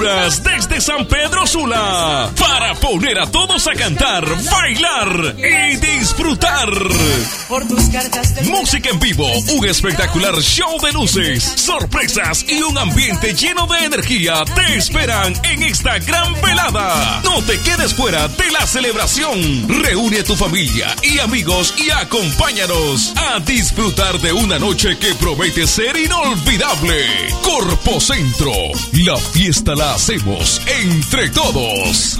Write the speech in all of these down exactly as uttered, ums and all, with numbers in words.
Honduras desde San Pedro Sula para poner a todos a cantar, bailar y disfrutar. Música en vivo, un espectacular show de luces, sorpresas y un ambiente lleno de energía te esperan en esta gran velada. No te quedes fuera de la celebración. Reúne a tu familia y amigos y acompáñanos a disfrutar de una noche que promete ser inolvidable. Corpo Centro, la fiesta la hacemos entre todos.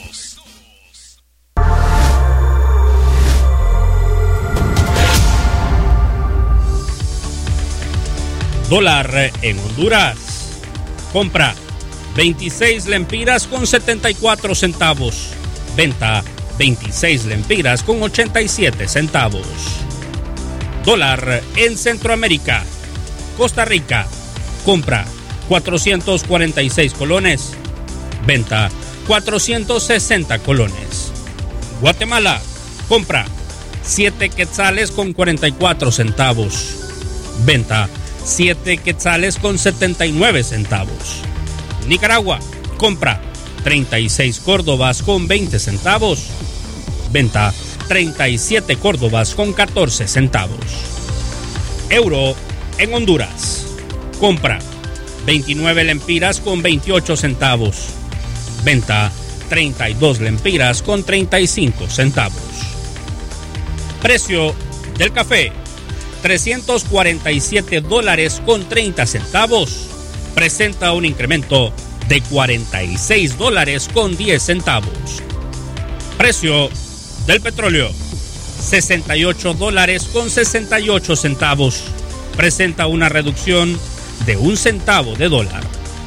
Dólar en Honduras. Compra veintiséis lempiras con setenta y cuatro centavos. Venta veintiséis lempiras con ochenta y siete centavos. Dólar en Centroamérica. Costa Rica. Compra cuatrocientos cuarenta y seis colones. Venta cuatrocientos sesenta colones. Guatemala. Compra siete quetzales con cuarenta y cuatro centavos. Venta siete quetzales con setenta y nueve centavos. Nicaragua. Compra treinta y seis córdobas con veinte centavos. Venta treinta y siete córdobas con catorce centavos. Euro en Honduras. Compra veintinueve lempiras con veintiocho centavos. Venta treinta y dos lempiras con treinta y cinco centavos. Precio del café: trescientos cuarenta y siete dólares con treinta centavos. Presenta un incremento de cuarenta y seis dólares con diez centavos. Precio del petróleo: sesenta y ocho dólares con sesenta y ocho centavos. Presenta una reducción de un centavo de dólar.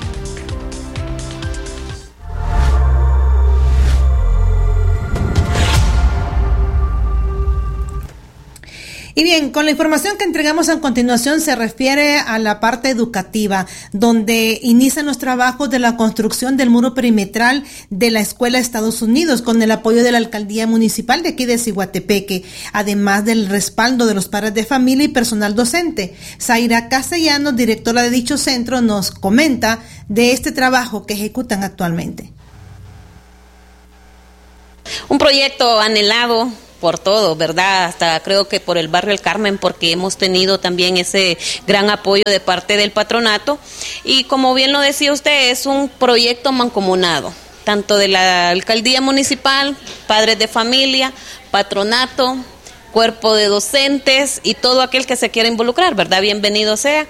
Y bien, con la información que entregamos a continuación se refiere a la parte educativa, donde inician los trabajos de la construcción del muro perimetral de la Escuela Estados Unidos con el apoyo de la Alcaldía Municipal de aquí de Ciguatepeque, además del respaldo de los padres de familia y personal docente. Zaira Castellanos, directora de dicho centro, nos comenta de este trabajo que ejecutan actualmente. Un proyecto anhelado por todo, ¿verdad? Hasta creo que por el barrio El Carmen, porque hemos tenido también ese gran apoyo de parte del patronato. Y como bien lo decía usted, es un proyecto mancomunado, tanto de la alcaldía municipal, padres de familia, patronato, cuerpo de docentes y todo aquel que se quiera involucrar, ¿verdad? Bienvenido sea.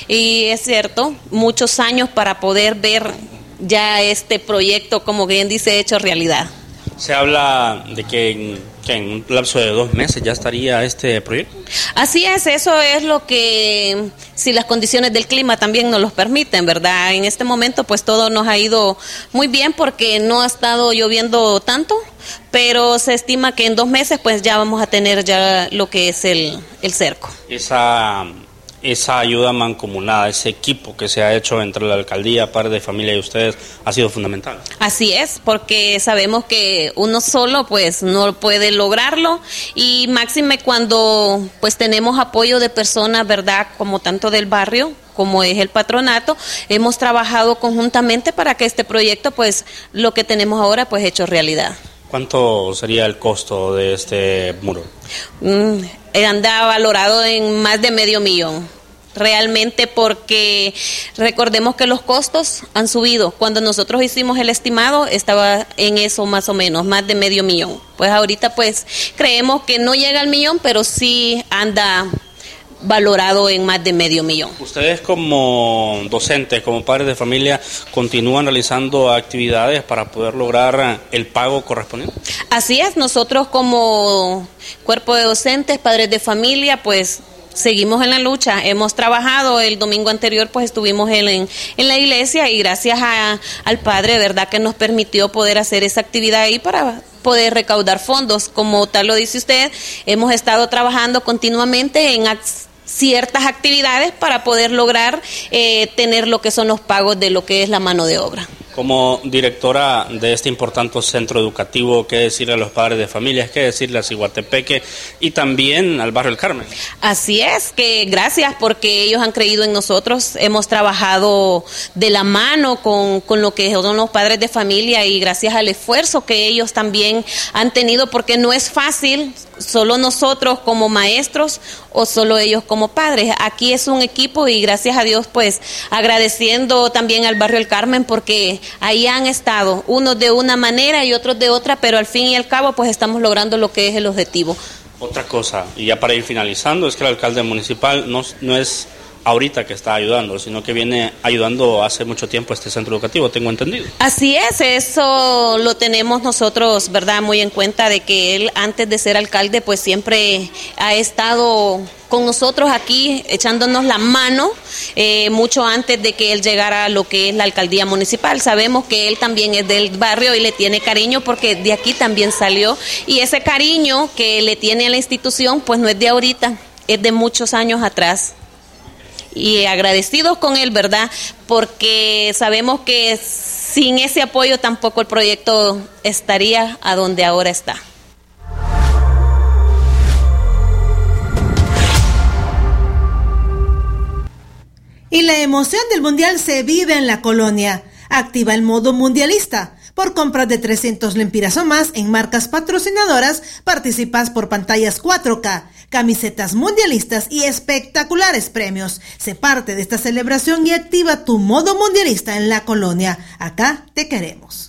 Y es cierto, muchos años para poder ver ya este proyecto, como bien dice, hecho realidad. Se habla de que en, que en un lapso de dos meses ya estaría este proyecto. Así es, eso es lo que, si las condiciones del clima también nos los permiten, ¿verdad? En este momento pues todo nos ha ido muy bien porque no ha estado lloviendo tanto, pero se estima que en dos meses pues ya vamos a tener ya lo que es el, el cerco. Esa... Esa ayuda mancomunada, ese equipo que se ha hecho entre la alcaldía, padres de familia y ustedes, ha sido fundamental. Así es, porque sabemos que uno solo pues no puede lograrlo, y máxime cuando pues tenemos apoyo de personas, ¿verdad?, como tanto del barrio como es el patronato. Hemos trabajado conjuntamente para que este proyecto, pues lo que tenemos ahora, pues hecho realidad. ¿Cuánto sería el costo de este muro? Mm, anda valorado en más de medio millón. Realmente, porque recordemos que los costos han subido. Cuando nosotros hicimos el estimado estaba en eso más o menos, más de medio millón. Pues ahorita pues creemos que no llega al millón, pero sí anda valorado en más de medio millón. ¿Ustedes como docentes, como padres de familia, continúan realizando actividades para poder lograr el pago correspondiente? Así es, nosotros como cuerpo de docentes, padres de familia, pues seguimos en la lucha. Hemos trabajado, el domingo anterior pues estuvimos en, en, en la iglesia, y gracias a, al Padre, verdad, que nos permitió poder hacer esa actividad ahí para poder recaudar fondos. Como tal lo dice usted, hemos estado trabajando continuamente en ac- ciertas actividades para poder lograr eh, tener lo que son los pagos de lo que es la mano de obra. Como directora de este importante centro educativo, ¿qué decirle a los padres de familias? ¿Qué decirle a Ciguatepeque y también al barrio El Carmen? Así es, que gracias porque ellos han creído en nosotros. Hemos trabajado de la mano con, con lo que son los padres de familia y gracias al esfuerzo que ellos también han tenido, porque no es fácil solo nosotros como maestros o solo ellos como padres. Aquí es un equipo y gracias a Dios, pues agradeciendo también al barrio El Carmen porque ahí han estado, unos de una manera y otros de otra, pero al fin y al cabo pues estamos logrando lo que es el objetivo. Otra cosa, y ya para ir finalizando, es que el alcalde municipal no, no es ahorita que está ayudando, sino que viene ayudando hace mucho tiempo este centro educativo, tengo entendido. Así es, eso lo tenemos nosotros, ¿verdad?, muy en cuenta de que él antes de ser alcalde pues siempre ha estado con nosotros aquí echándonos la mano, eh, mucho antes de que él llegara a lo que es la alcaldía municipal. Sabemos que él también es del barrio y le tiene cariño porque de aquí también salió, y ese cariño que le tiene a la institución pues no es de ahorita, es de muchos años atrás. Y agradecidos con él, ¿verdad? Porque sabemos que sin ese apoyo tampoco el proyecto estaría a donde ahora está. Y la emoción del mundial se vive en la colonia. Activa el modo mundialista. Por compras de trescientos lempiras o más en marcas patrocinadoras, participas por pantallas cuatro K, camisetas mundialistas y espectaculares premios. Sé parte de esta celebración y activa tu modo mundialista en la colonia. Acá te queremos.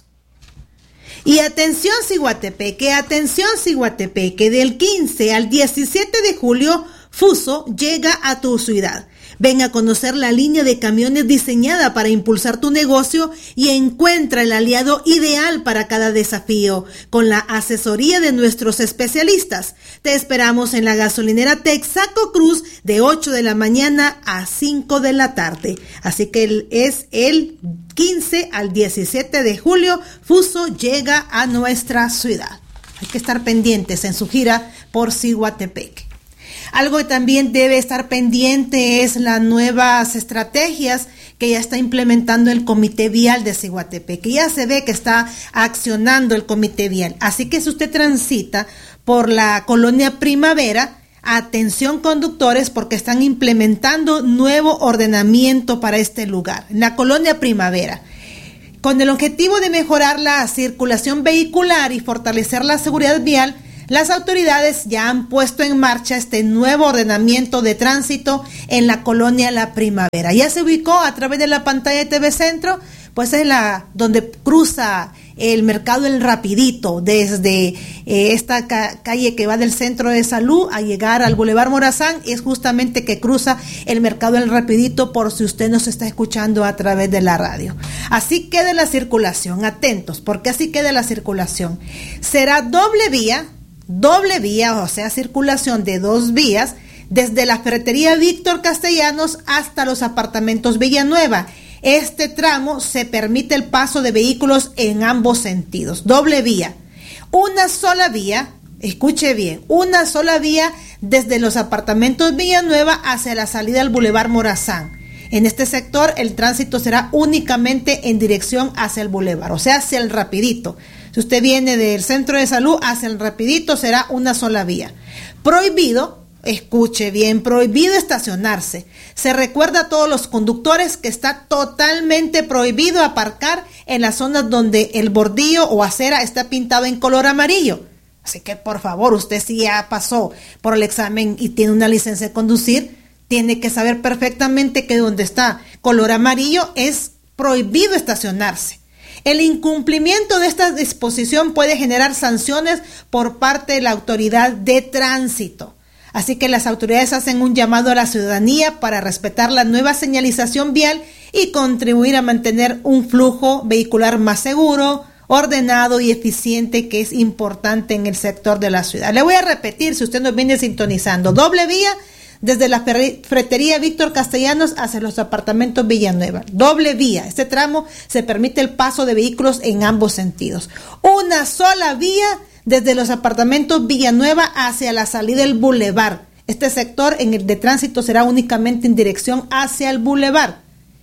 Y atención Ciguatepeque, atención Ciguatepeque, del quince al diecisiete de julio, Fuso llega a tu ciudad. Ven a conocer la línea de camiones diseñada para impulsar tu negocio y encuentra el aliado ideal para cada desafío, con la asesoría de nuestros especialistas. Te esperamos en la gasolinera Texaco Cruz de ocho de la mañana a cinco de la tarde. Así que es el quince al diecisiete de julio, Fuso llega a nuestra ciudad. Hay que estar pendientes en su gira por Ciguatepeque. Algo que también debe estar pendiente es las nuevas estrategias que ya está implementando el Comité Vial de Ciguatepeque. Ya se ve que está accionando el Comité Vial. Así que si usted transita por la colonia Primavera, atención conductores porque están implementando nuevo ordenamiento para este lugar, en la colonia Primavera. Con el objetivo de mejorar la circulación vehicular y fortalecer la seguridad vial, las autoridades ya han puesto en marcha este nuevo ordenamiento de tránsito en la colonia La Primavera. Ya se ubicó a través de la pantalla de T V Centro, pues es la donde cruza el mercado El Rapidito, desde eh, esta ca- calle que va del Centro de Salud a llegar al Boulevard Morazán, es justamente que cruza el mercado El Rapidito, por si usted nos está escuchando a través de la radio. Así queda la circulación, atentos, porque así queda la circulación. Será doble vía, doble vía, o sea, circulación de dos vías, desde la ferretería Víctor Castellanos hasta los apartamentos Villanueva. Este tramo se permite el paso de vehículos en ambos sentidos, doble vía. Una sola vía, escuche bien, una sola vía desde los apartamentos Villanueva hacia la salida al Boulevard Morazán. En este sector el tránsito será únicamente en dirección hacia el Boulevard, o sea, hacia el Rapidito. Si usted viene del Centro de Salud hacia el Rapidito, será una sola vía. Prohibido, escuche bien, prohibido estacionarse. Se recuerda a todos los conductores que está totalmente prohibido aparcar en las zonas donde el bordillo o acera está pintado en color amarillo. Así que, por favor, usted si ya pasó por el examen y tiene una licencia de conducir, tiene que saber perfectamente que donde está color amarillo es prohibido estacionarse. El incumplimiento de esta disposición puede generar sanciones por parte de la autoridad de tránsito. Así que las autoridades hacen un llamado a la ciudadanía para respetar la nueva señalización vial y contribuir a mantener un flujo vehicular más seguro, ordenado y eficiente, que es importante en el sector de la ciudad. Le voy a repetir, si usted nos viene sintonizando, doble vía desde la ferretería Víctor Castellanos hacia los apartamentos Villanueva. Doble vía. Este tramo se permite el paso de vehículos en ambos sentidos. Una sola vía desde los apartamentos Villanueva hacia la salida del Boulevard. Este sector en el de tránsito será únicamente en dirección hacia el Boulevard.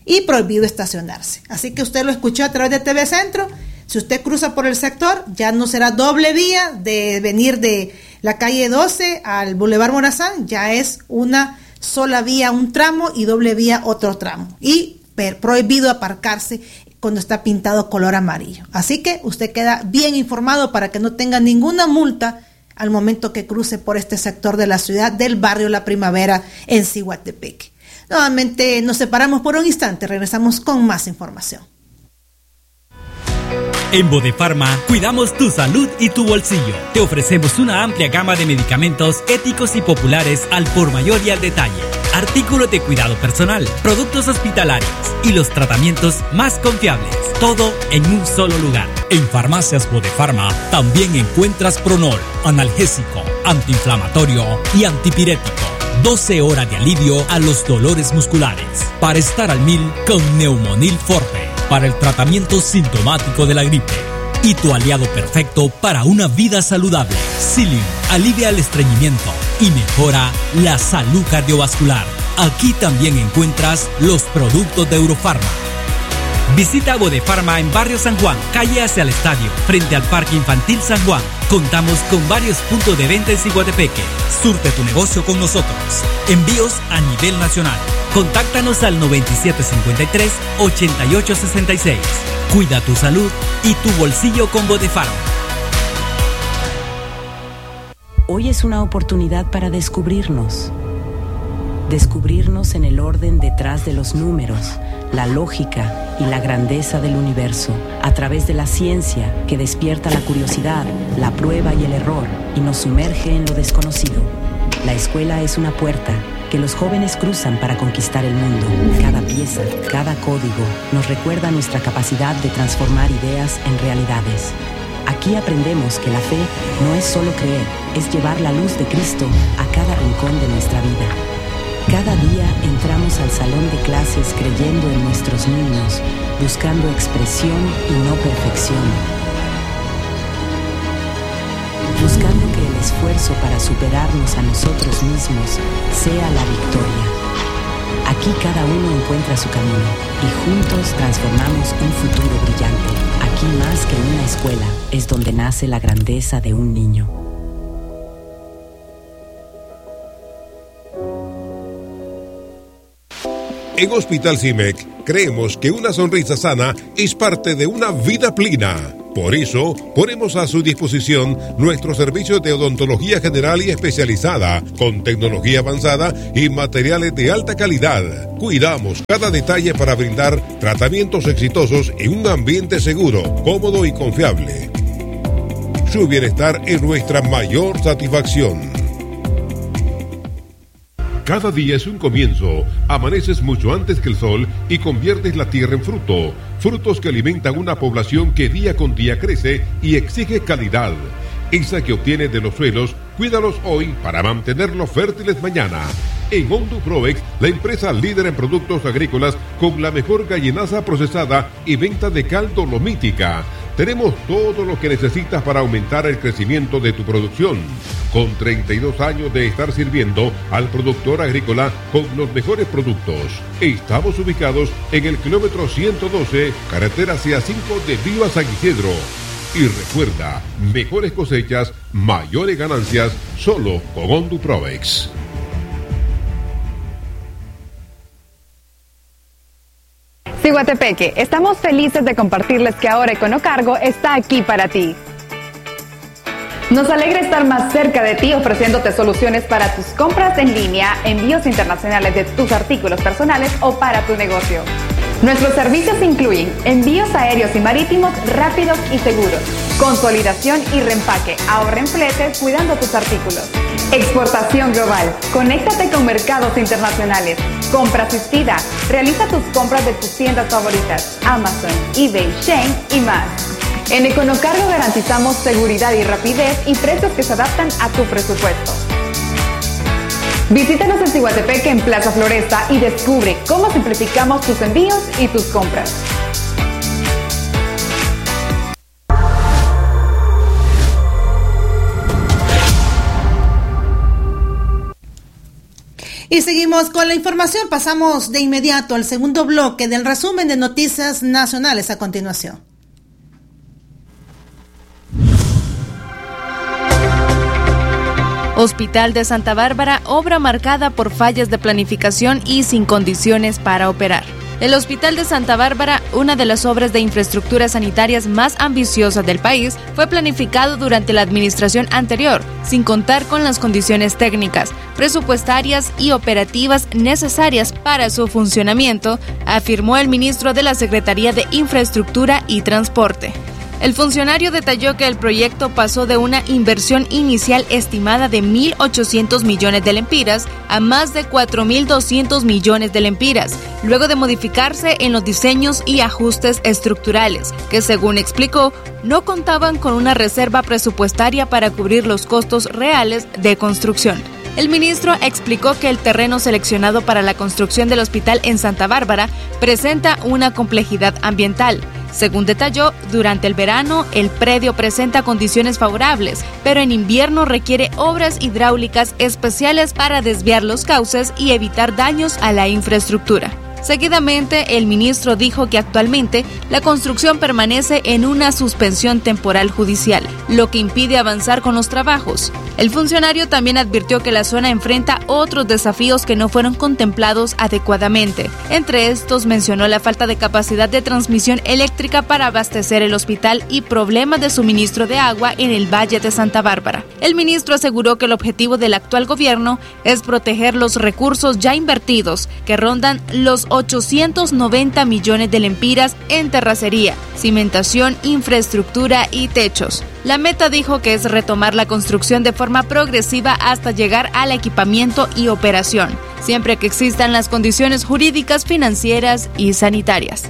y prohibido estacionarse. Así que usted lo escuchó a través de T V Centro. Si usted cruza por el sector, ya no será doble vía de venir de la calle doce al Boulevard Morazán, ya es una sola vía un tramo y doble vía otro tramo. Y per, prohibido aparcarse cuando está pintado color amarillo. Así que usted queda bien informado para que no tenga ninguna multa al momento que cruce por este sector de la ciudad del barrio La Primavera en Ciguatepeque. Nuevamente nos separamos por un instante, regresamos con más información. En Bodefarma cuidamos tu salud y tu bolsillo. Te ofrecemos una amplia gama de medicamentos éticos y populares al por mayor y al detalle. Artículos de cuidado personal, productos hospitalarios y los tratamientos más confiables. Todo en un solo lugar. En Farmacias Bodefarma también encuentras Pronol, analgésico, antiinflamatorio y antipirético. doce horas de alivio a los dolores musculares. Para estar al mil con Neumonil Forte. Para el tratamiento sintomático de la gripe. Y tu aliado perfecto para una vida saludable. Psyllium alivia el estreñimiento y mejora la salud cardiovascular. Aquí también encuentras los productos de Eurofarma. Visita Bodefarma en Barrio San Juan, calle hacia el estadio, frente al Parque Infantil San Juan. Contamos con varios puntos de venta en Ciguatepeque. Surte tu negocio con nosotros. Envíos a nivel nacional. Contáctanos al noventa y siete cincuenta y tres, ochenta y ocho sesenta y seis. Cuida tu salud y tu bolsillo con Bodefarma. Hoy es una oportunidad para descubrirnos. Descubrirnos en el orden detrás de los números, la lógica y la grandeza del universo, a través de la ciencia que despierta la curiosidad, la prueba y el error y nos sumerge en lo desconocido. La escuela es una puerta que los jóvenes cruzan para conquistar el mundo. Cada pieza, cada código nos recuerda nuestra capacidad de transformar ideas en realidades. Aquí aprendemos que la fe no es solo creer, es llevar la luz de Cristo a cada rincón de nuestra vida. Cada día entramos al salón de clases creyendo en nuestros niños, buscando expresión y no perfección. Buscando que el esfuerzo para superarnos a nosotros mismos sea la victoria. Aquí cada uno encuentra su camino y juntos transformamos un futuro brillante. Aquí más que una escuela es donde nace la grandeza de un niño. En Hospital CIMEC creemos que una sonrisa sana es parte de una vida plena. Por eso, ponemos a su disposición nuestros servicios de odontología general y especializada, con tecnología avanzada y materiales de alta calidad. Cuidamos cada detalle para brindar tratamientos exitosos en un ambiente seguro, cómodo y confiable. Su bienestar es nuestra mayor satisfacción. Cada día es un comienzo. Amaneces mucho antes que el sol y conviertes la tierra en fruto. Frutos que alimentan una población que día con día crece y exige calidad. Esa que obtienes de los suelos, cuídalos hoy para mantenerlos fértiles mañana. En Honduprovex, la empresa líder en productos agrícolas con la mejor gallinaza procesada y venta de cal dolomítica. Tenemos todo lo que necesitas para aumentar el crecimiento de tu producción. Con treinta y dos años de estar sirviendo al productor agrícola con los mejores productos. Estamos ubicados en el kilómetro ciento doce, carretera C A cinco de Viva San Isidro. Y recuerda, mejores cosechas, mayores ganancias, solo con Honduprovex. Ciguatepeque, estamos felices de compartirles que ahora Econocargo está aquí para ti. Nos alegra estar más cerca de ti ofreciéndote soluciones para tus compras en línea, envíos internacionales de tus artículos personales o para tu negocio. Nuestros servicios incluyen envíos aéreos y marítimos rápidos y seguros, consolidación y reempaque, ahorra en fletes cuidando tus artículos. Exportación global, conéctate con mercados internacionales, compra asistida, realiza tus compras de tus tiendas favoritas, Amazon, eBay, Shein y más. En Econocargo garantizamos seguridad y rapidez y precios que se adaptan a tu presupuesto. Visítanos en Ciguatepeque en Plaza Floresta y descubre cómo simplificamos tus envíos y tus compras. Y seguimos con la información. Pasamos de inmediato al segundo bloque del resumen de noticias nacionales a continuación. Hospital de Santa Bárbara, obra marcada por fallas de planificación y sin condiciones para operar. El Hospital de Santa Bárbara, una de las obras de infraestructuras sanitarias más ambiciosas del país, fue planificado durante la administración anterior, sin contar con las condiciones técnicas, presupuestarias y operativas necesarias para su funcionamiento, afirmó el ministro de la Secretaría de Infraestructura y Transporte. El funcionario detalló que el proyecto pasó de una inversión inicial estimada de mil ochocientos millones de lempiras a más de cuatro mil doscientos millones de lempiras, luego de modificarse en los diseños y ajustes estructurales, que según explicó, no contaban con una reserva presupuestaria para cubrir los costos reales de construcción. El ministro explicó que el terreno seleccionado para la construcción del hospital en Santa Bárbara presenta una complejidad ambiental. Según detalló, durante el verano el predio presenta condiciones favorables, pero en invierno requiere obras hidráulicas especiales para desviar los cauces y evitar daños a la infraestructura. Seguidamente, el ministro dijo que actualmente la construcción permanece en una suspensión temporal judicial, lo que impide avanzar con los trabajos. El funcionario también advirtió que la zona enfrenta otros desafíos que no fueron contemplados adecuadamente. Entre estos mencionó la falta de capacidad de transmisión eléctrica para abastecer el hospital y problemas de suministro de agua en el Valle de Santa Bárbara. El ministro aseguró que el objetivo del actual gobierno es proteger los recursos ya invertidos, que rondan los ochocientos noventa millones de lempiras en terracería, cimentación, infraestructura y techos. La meta, dijo, que es retomar la construcción de forma progresiva hasta llegar al equipamiento y operación, siempre que existan las condiciones jurídicas, financieras y sanitarias.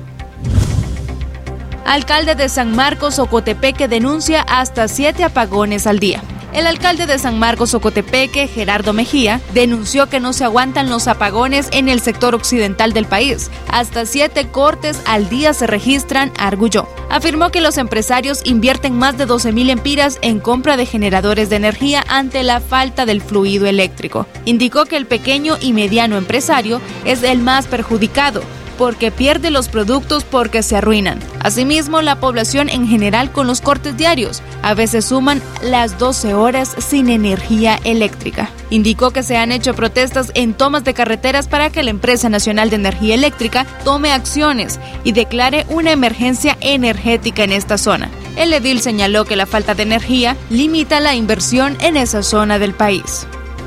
Alcalde de San Marcos, Ocotepeque, denuncia hasta siete apagones al día. El alcalde de San Marcos, Ocotepeque, Gerardo Mejía, denunció que no se aguantan los apagones en el sector occidental del país. Hasta siete cortes al día se registran, arguyó. Afirmó que los empresarios invierten más de doce mil lempiras en compra de generadores de energía ante la falta del fluido eléctrico. Indicó que el pequeño y mediano empresario es el más perjudicado, porque pierde los productos porque se arruinan. Asimismo, la población en general con los cortes diarios, a veces suman las doce horas sin energía eléctrica. Indicó que se han hecho protestas en tomas de carreteras para que la Empresa Nacional de Energía Eléctrica tome acciones y declare una emergencia energética en esta zona. El edil señaló que la falta de energía limita la inversión en esa zona del país.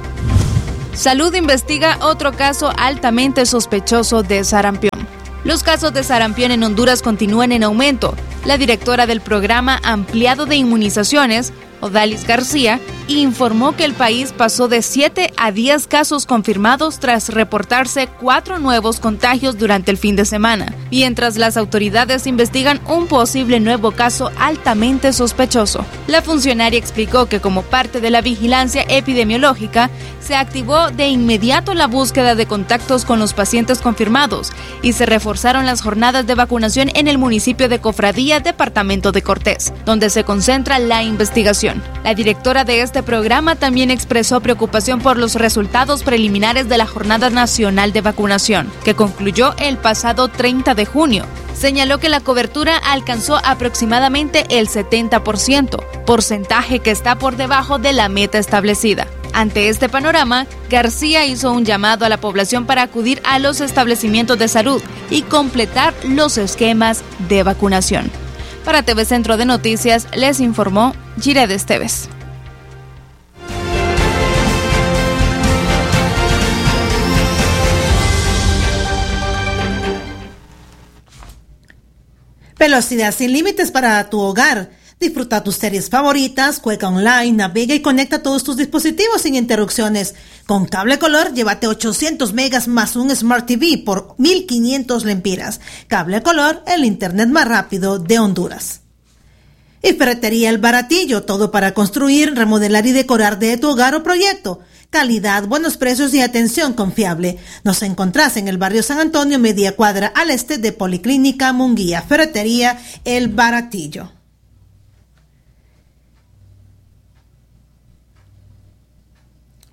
Salud investiga otro caso altamente sospechoso de sarampión. Los casos de sarampión en Honduras continúan en aumento. La directora del programa ampliado de inmunizaciones, Odalis García, informó que el país pasó de siete a diez casos confirmados tras reportarse cuatro nuevos contagios durante el fin de semana, mientras las autoridades investigan un posible nuevo caso altamente sospechoso. La funcionaria explicó que como parte de la vigilancia epidemiológica, se activó de inmediato la búsqueda de contactos con los pacientes confirmados y se reforzaron las jornadas de vacunación en el municipio de Cofradía, departamento de Cortés, donde se concentra la investigación. La directora de este programa también expresó preocupación por los resultados preliminares de la Jornada Nacional de Vacunación, que concluyó el pasado treinta de junio. Señaló que la cobertura alcanzó aproximadamente el setenta por ciento, porcentaje que está por debajo de la meta establecida. Ante este panorama, García hizo un llamado a la población para acudir a los establecimientos de salud y completar los esquemas de vacunación. Para T V Centro de Noticias, les informó Gired Esteves. Velocidad sin límites para tu hogar. Disfruta tus series favoritas, juega online, navega y conecta todos tus dispositivos sin interrupciones. Con Cable Color, llévate ochocientos megas más un Smart T V por mil quinientos lempiras. Cable Color, el internet más rápido de Honduras. Y Ferretería El Baratillo, todo para construir, remodelar y decorar de tu hogar o proyecto. Calidad, buenos precios y atención confiable. Nos encontrás en el barrio San Antonio, media cuadra al este de Policlínica Munguía. Ferretería El Baratillo.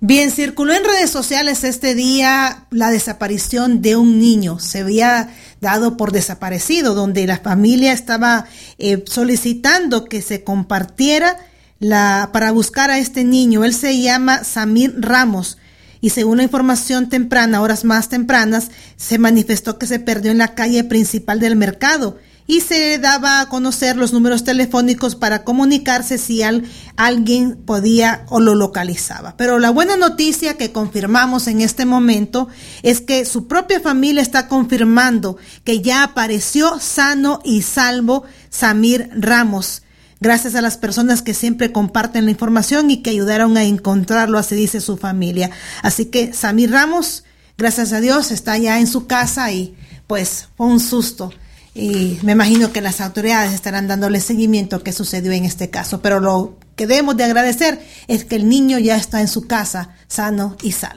Bien, circuló en redes sociales este día la desaparición de un niño. Se había dado por desaparecido, donde la familia estaba eh, solicitando que se compartiera la para buscar a este niño. Él se llama Samir Ramos y según la información temprana, horas más tempranas, se manifestó que se perdió en la calle principal del mercado y se daba a conocer los números telefónicos para comunicarse si al, alguien podía o lo localizaba. Pero la buena noticia que confirmamos en este momento es que su propia familia está confirmando que ya apareció sano y salvo Samir Ramos, gracias a las personas que siempre comparten la información y que ayudaron a encontrarlo, así dice su familia. Así que Samir Ramos, gracias a Dios, está ya en su casa y pues fue un susto. Y me imagino que las autoridades estarán dándole seguimiento a qué sucedió en este caso. Pero lo que debemos de agradecer es que el niño ya está en su casa, sano y salvo.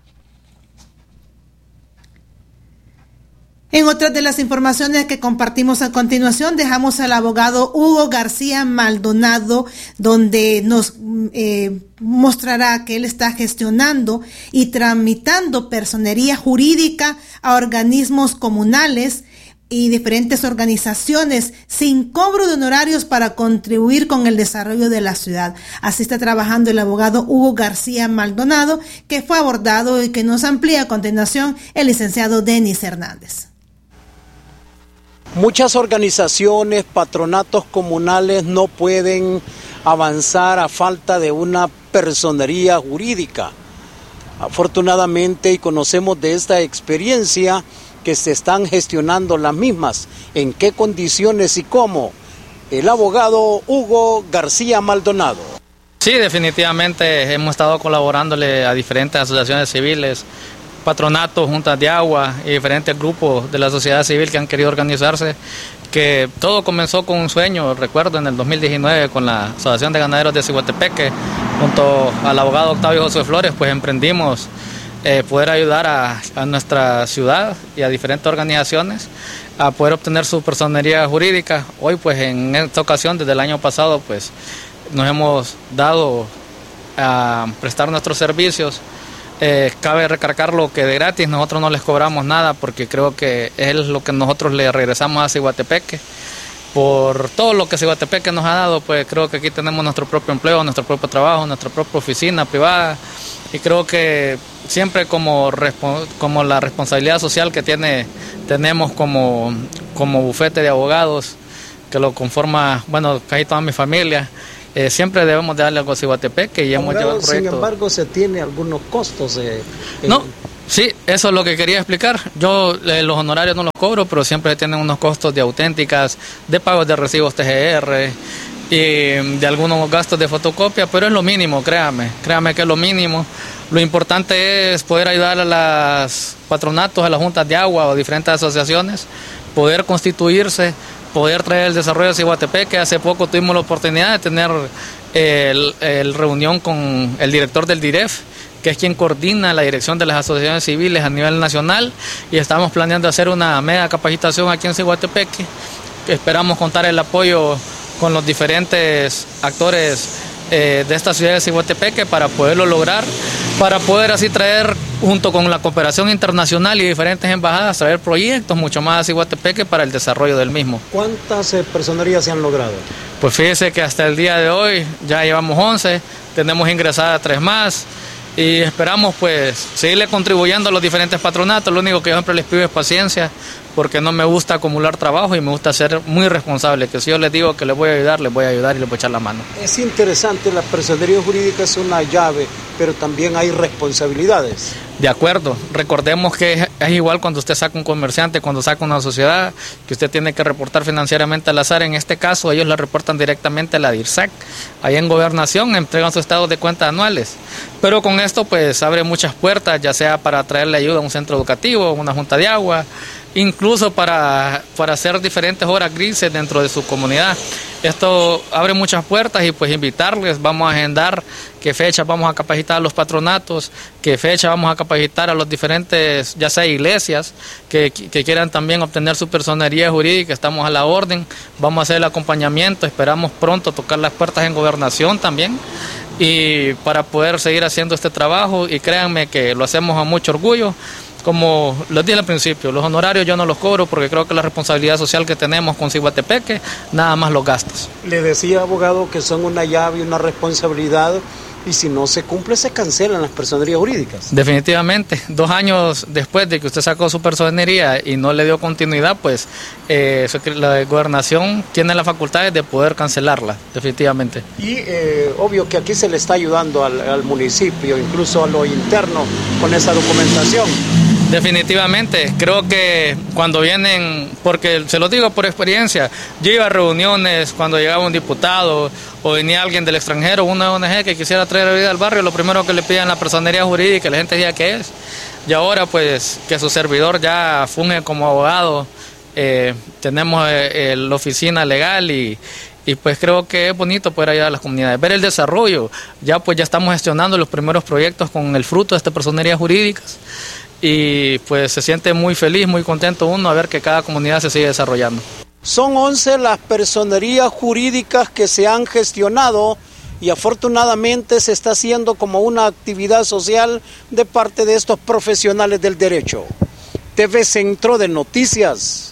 En otras de las informaciones que compartimos a continuación, dejamos al abogado Hugo García Maldonado, donde nos eh, mostrará que él está gestionando y tramitando personería jurídica a organismos comunales y diferentes organizaciones sin cobro de honorarios para contribuir con el desarrollo de la ciudad. Así está trabajando el abogado Hugo García Maldonado, que fue abordado y que nos amplía a continuación el licenciado Denis Hernández. Muchas organizaciones, patronatos comunales no pueden avanzar a falta de una personería jurídica. Afortunadamente, y conocemos de esta experiencia, que se están gestionando las mismas, en qué condiciones y cómo. El abogado Hugo García Maldonado. Sí, definitivamente hemos estado colaborándole a diferentes asociaciones civiles, patronatos, juntas de agua y diferentes grupos de la sociedad civil que han querido organizarse, que todo comenzó con un sueño. Recuerdo en el dos mil diecinueve con la Asociación de Ganaderos de Ciguatepeque, junto al abogado Octavio José Flores, pues emprendimos Eh, poder ayudar a, a nuestra ciudad y a diferentes organizaciones a poder obtener su personería jurídica. Hoy pues en esta ocasión, desde el año pasado, pues nos hemos dado a prestar nuestros servicios. Eh, cabe recargarlo que de gratis nosotros no les cobramos nada, porque creo que es lo que nosotros le regresamos a Ciguatepeque. Por todo lo que Ciguatepeque nos ha dado, pues creo que aquí tenemos nuestro propio empleo, nuestro propio trabajo, nuestra propia oficina privada, y creo que siempre como, como la responsabilidad social que tiene tenemos como, como bufete de abogados, que lo conforma, bueno, casi toda mi familia, eh, siempre debemos de darle algo a Ciguatepeque y hemos llevado el proyecto. Sin embargo, se tiene algunos costos. Eh, en... No, sí, eso es lo que quería explicar. Yo eh, los honorarios no los cobro, pero siempre tienen unos costos de auténticas, de pagos de recibos T G R y de algunos gastos de fotocopia, pero es lo mínimo, créame, créame que es lo mínimo. Lo importante es poder ayudar a los patronatos, a las juntas de agua o diferentes asociaciones, poder constituirse, poder traer el desarrollo de Ciguatepeque. Hace poco tuvimos la oportunidad de tener el, el reunión con el director del D I R E F, que es quien coordina la dirección de las asociaciones civiles a nivel nacional, y estamos planeando hacer una mega capacitación aquí en Ciguatepeque. Esperamos contar el apoyo con los diferentes actores eh, de esta ciudad de Ciguatepeque para poderlo lograr, para poder así traer, junto con la cooperación internacional y diferentes embajadas, traer proyectos mucho más a Ciguatepeque para el desarrollo del mismo. ¿Cuántas eh, personerías se han logrado? Pues fíjese que hasta el día de hoy ya llevamos once, tenemos ingresadas tres más, y esperamos pues seguirle contribuyendo a los diferentes patronatos. Lo único que yo siempre les pido es paciencia, porque no me gusta acumular trabajo y me gusta ser muy responsable, que si yo les digo que les voy a ayudar, les voy a ayudar y les voy a echar la mano. Es interesante, la personería jurídica es una llave, pero también hay responsabilidades. De acuerdo, recordemos que es, es igual cuando usted saca un comerciante, cuando saca una sociedad, que usted tiene que reportar financieramente al azar. En este caso ellos la reportan directamente a la D I R S A C, ahí en Gobernación entregan sus estados de cuentas anuales, pero con esto pues abre muchas puertas, ya sea para traerle ayuda a un centro educativo, una junta de agua, incluso para, para hacer diferentes horas grises dentro de su comunidad. Esto abre muchas puertas y pues invitarles, vamos a agendar qué fecha vamos a capacitar a los patronatos, qué fecha vamos a capacitar a los diferentes, ya sea iglesias, que, que quieran también obtener su personería jurídica. Estamos a la orden, vamos a hacer el acompañamiento, esperamos pronto tocar las puertas en Gobernación también, y para poder seguir haciendo este trabajo, y créanme que lo hacemos a mucho orgullo. Como les dije al principio, los honorarios yo no los cobro porque creo que la responsabilidad social que tenemos con Ciguatepeque, nada más los gastos. Le decía, abogado, que son una llave y una responsabilidad, y si no se cumple se cancelan las personerías jurídicas. Definitivamente, dos años después de que usted sacó su personería y no le dio continuidad, pues eh, la gobernación tiene las facultades de poder cancelarla, definitivamente. Y eh, obvio que aquí se le está ayudando al, al municipio, incluso a lo interno, con esa documentación. Definitivamente, creo que cuando vienen, porque se lo digo por experiencia, yo iba a reuniones cuando llegaba un diputado o venía alguien del extranjero, una O N G que quisiera traer vida al barrio, lo primero que le piden la personería jurídica, la gente decía que es. Y ahora pues que su servidor ya funge como abogado, eh, tenemos eh, la oficina legal y... Y pues creo que es bonito poder ayudar a las comunidades, ver el desarrollo. Ya pues ya estamos gestionando los primeros proyectos con el fruto de estas personerías jurídicas. Y pues se siente muy feliz, muy contento uno a ver que cada comunidad se sigue desarrollando. Son once las personerías jurídicas que se han gestionado y afortunadamente se está haciendo como una actividad social de parte de estos profesionales del derecho. T V Centro de Noticias.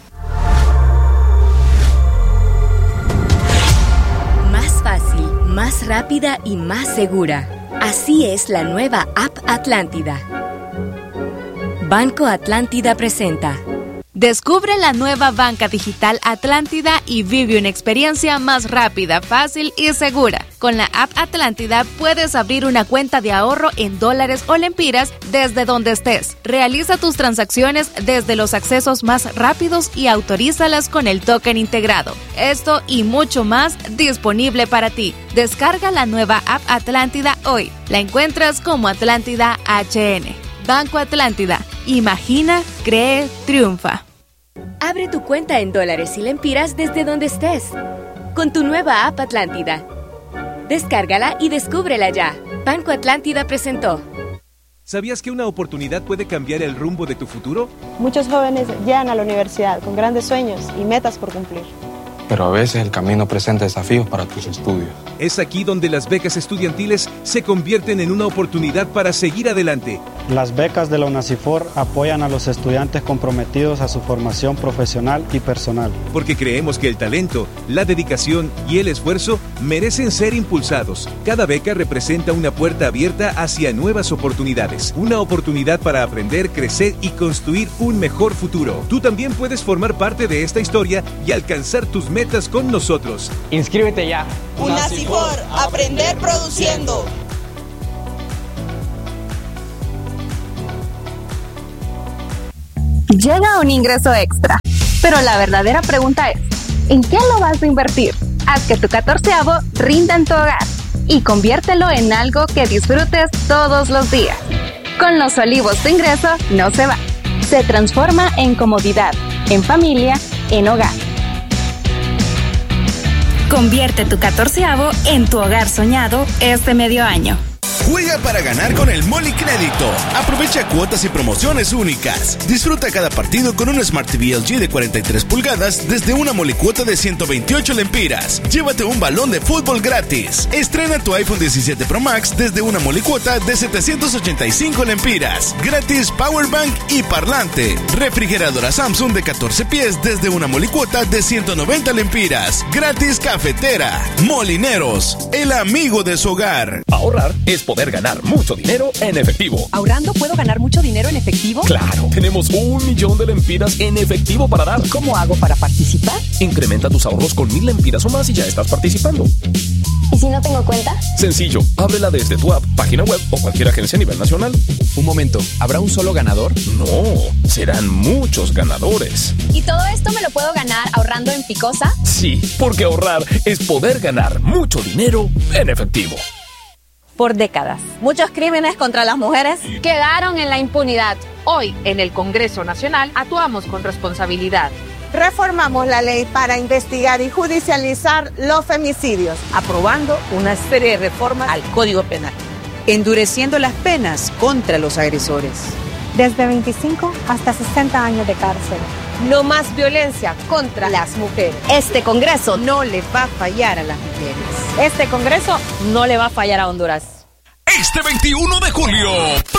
Fácil, más rápida y más segura. Así es la nueva app Atlántida. Banco Atlántida presenta. Descubre la nueva banca digital Atlántida y vive una experiencia más rápida, fácil y segura. Con la app Atlántida puedes abrir una cuenta de ahorro en dólares o lempiras desde donde estés. Realiza tus transacciones desde los accesos más rápidos y autorízalas con el token integrado. Esto y mucho más disponible para ti. Descarga la nueva app Atlántida hoy. La encuentras como Atlántida H N. Banco Atlántida. Imagina, cree, triunfa. Abre tu cuenta en dólares y lempiras desde donde estés. Con tu nueva app Atlántida. Descárgala y descúbrela ya. Banco Atlántida presentó. ¿Sabías que una oportunidad puede cambiar el rumbo de tu futuro? Muchos jóvenes llegan a la universidad con grandes sueños y metas por cumplir. Pero a veces el camino presenta desafíos para tus estudios. Es aquí donde las becas estudiantiles se convierten en una oportunidad para seguir adelante. Las becas de la UNACIFOR apoyan a los estudiantes comprometidos a su formación profesional y personal. Porque creemos que el talento, la dedicación y el esfuerzo merecen ser impulsados. Cada beca representa una puerta abierta hacia nuevas oportunidades. Una oportunidad para aprender, crecer y construir un mejor futuro. Tú también puedes formar parte de esta historia y alcanzar tus metas con nosotros. Inscríbete ya. UNACIFOR, aprender produciendo. Llega un ingreso extra, pero la verdadera pregunta es, ¿en qué lo vas a invertir? Haz que tu catorceavo rinda en tu hogar y conviértelo en algo que disfrutes todos los días. Con los olivos tu ingreso no se va, se transforma en comodidad, en familia, en hogar. Convierte tu catorceavo en tu hogar soñado este medio año. Juega para ganar con el Moli Crédito. Aprovecha cuotas y promociones únicas. Disfruta cada partido con un Smart T V L G de cuarenta y tres pulgadas desde una molicuota de ciento veintiocho lempiras. Llévate un balón de fútbol gratis. Estrena tu iPhone diecisiete Pro Max desde una molicuota de setecientos ochenta y cinco lempiras. Gratis Powerbank y parlante. Refrigeradora Samsung de catorce pies desde una molicuota de ciento noventa lempiras. Gratis cafetera. Molineros, el amigo de su hogar. Ahorrar es poder ganar mucho dinero en efectivo. ¿Ahorrando puedo ganar mucho dinero en efectivo? Claro, tenemos un millón de lempiras en efectivo para dar. ¿Cómo hago para participar? Incrementa tus ahorros con mil lempiras o más y ya estás participando. ¿Y si no tengo cuenta? Sencillo, ábrela desde tu app, página web o cualquier agencia a nivel nacional. Un momento, ¿habrá un solo ganador? No, serán muchos ganadores. ¿Y todo esto me lo puedo ganar ahorrando en Ficosa? Sí, porque ahorrar es poder ganar mucho dinero en efectivo. Por décadas, muchos crímenes contra las mujeres quedaron en la impunidad. Hoy, en el Congreso Nacional, actuamos con responsabilidad. Reformamos la ley para investigar y judicializar los femicidios, aprobando una serie de reformas al Código Penal, endureciendo las penas contra los agresores. Desde veinticinco hasta sesenta años de cárcel. No más violencia contra las mujeres. Este Congreso no le va a fallar a las mujeres. Este Congreso no le va a fallar a Honduras. Este veintiuno de julio,